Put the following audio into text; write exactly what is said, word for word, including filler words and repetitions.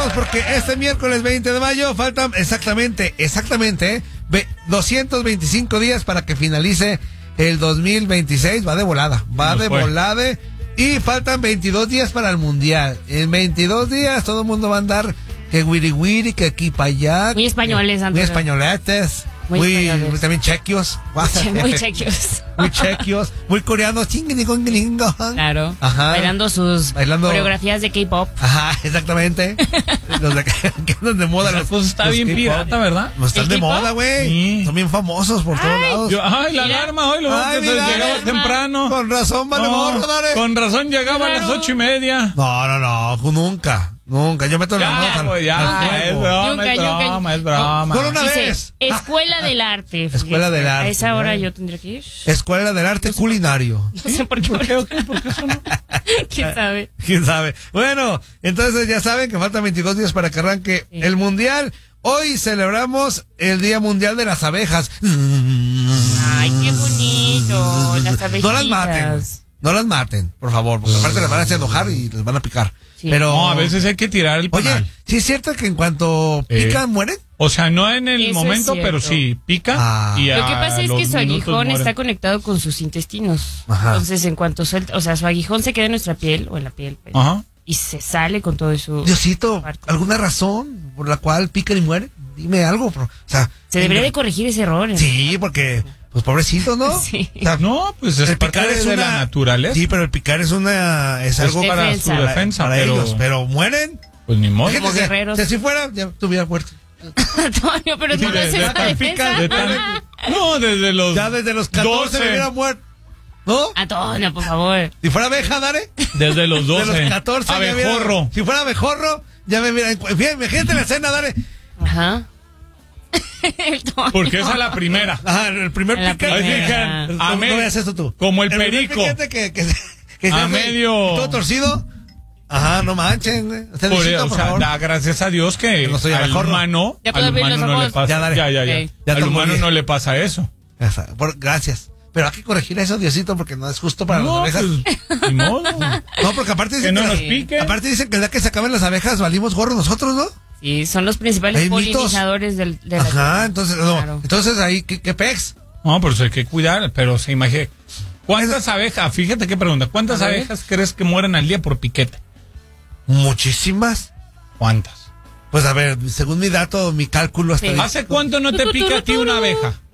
celebramos porque este miércoles veinte de mayo faltan exactamente, exactamente, ¿eh? doscientos veinticinco días para que finalice el dos mil veintiséis. Va de volada, va de volada. Y faltan veintidós días para el mundial. En veintidós días todo el mundo va a andar que wiri wiri, que aquí para allá. Muy españoles, Muy españoletes. Muy, muy, muy también chequios. Muy chequios. Muy chequios. Muy coreanos. Claro. Ajá. Bailando sus Bailando. coreografías de K-pop. Ajá, exactamente. Los de, que andan de moda. Los, pues está los bien pirata, ¿verdad? No están de moda, güey. Sí. Son bien famosos por todos lados. Yo, ay, la mira. alarma hoy lo ay, mira, llegaba alarma. temprano. Con razón, vale, no, morro, dale. Con razón llegaba claro. a las ocho y media. No, no, no, nunca. Nunca, yo meto la nota. Pues ya, es broma, es broma, es broma. Por una Dice, vez. Escuela del Arte. Escuela del Arte. A esa hora yo tendría que ir. Escuela del Arte culinario. No sé por qué. ¿Por qué, okay, ¿por qué eso no? ¿Quién sabe? ¿Quién sabe? Bueno, entonces ya saben que faltan veintidós días para que arranque sí. el Mundial. Hoy celebramos el Día Mundial de las Abejas. Ay, qué bonito. Las abejitas. No las maten. No las maten, por favor, porque aparte les van a hacer enojar y les van a picar. Sí. Pero no, a veces hay que tirar el panal. Oye, ¿sí es cierto que en cuanto pican, eh, mueren? O sea, no en el Eso momento, pero sí, pica. Ah. Y lo que pasa es que su aguijón mueren. está conectado con sus intestinos. Ajá. Entonces, en cuanto suelta, o sea, su aguijón se queda en nuestra piel, o en la piel, pues, Ajá. y se sale con todo eso. Diosito, ¿alguna razón por la cual pican y mueren? Dime algo, bro. O sea, se debería de corregir ese error. ¿eh? Sí, porque... Pues pobrecito, ¿no? Sí. O sea, no, pues es el parte picar de, es una, la naturaleza. Sí, pero el picar es una es algo defensa. para su defensa, para pero, ellos, pero mueren. Pues ni modo. Como guerreros. Si así fuera, ya tuviera muerto. Antonio, pero sí, no de, es de esta defensa. De tan, no, desde los ya desde los catorce me hubiera muerto. ¿No? Antonio, por favor. Si fuera abeja, Dare. Desde los doce. De los catorce. Abejorro. Hubiera, si fuera abejorro, ya me hubiera. Imagínate la escena, Dare. Ajá. Porque esa es la primera. Ajá, el primer piquete. A no, me, no veas eso tú. Como el, el perico. Que, que, que, que a medio. Todo torcido. Ajá, no manchen. Por, Diosito, o por sea, favor. Da gracias a Dios que, que no soy al humano, al humano no le pasa. Ya, dale. ya, ya, ya. Okay. ya al humano no le pasa eso. Por, gracias. Pero hay que corregir eso, Diosito, porque no es justo para no, las abejas. Pues, ni modo. No, porque aparte dicen que no que, nos pique. Aparte dicen que el día que se acaben las abejas valimos gorro nosotros, ¿no? Sí, son los principales polinizadores del, de la Ajá, tierra. entonces, no, claro. Entonces ahí, ¿qué, qué pex? No, pero hay que cuidar, pero se imagina. ¿Cuántas abejas? Fíjate qué pregunta. ¿Cuántas abejas crees que mueren al día por piquete? Muchísimas. ¿Cuántas? Pues a ver, según mi dato, mi cálculo hasta... Sí. ¿Hace cuánto no te pica a ti una abeja?